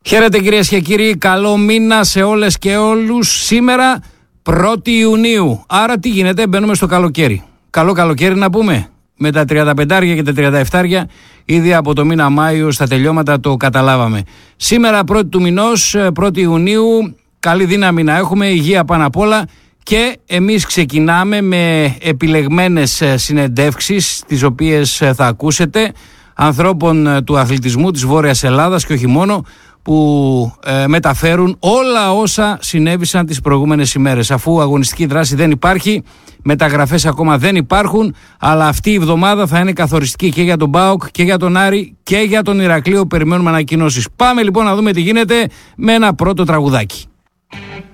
Χαίρετε κυρίες και κύριοι, καλό μήνα σε όλες και όλους. Σήμερα 1η Ιουνίου, άρα τι γίνεται, μπαίνουμε στο καλοκαίρι. Καλό καλοκαίρι να πούμε, με τα 35 και τα 37, ήδη από το μήνα Μάιο στα τελειώματα το καταλάβαμε. Σήμερα 1η του μηνός, 1η Ιουνίου, καλή δύναμη να έχουμε, υγεία πάνω απ' όλα. Και εμείς ξεκινάμε με επιλεγμένες συνεντεύξεις, τις οποίες θα ακούσετε, ανθρώπων του αθλητισμού της Βόρειας Ελλάδας και όχι μόνο, που μεταφέρουν όλα όσα συνέβησαν τις προηγούμενες ημέρες. Αφού αγωνιστική δράση δεν υπάρχει, μεταγραφές ακόμα δεν υπάρχουν, αλλά αυτή η εβδομάδα θα είναι καθοριστική και για τον ΠΑΟΚ και για τον Άρη και για τον Ηρακλείο. Περιμένουμε ανακοινώσεις. Πάμε λοιπόν να δούμε τι γίνεται με ένα πρώτο τραγουδάκι.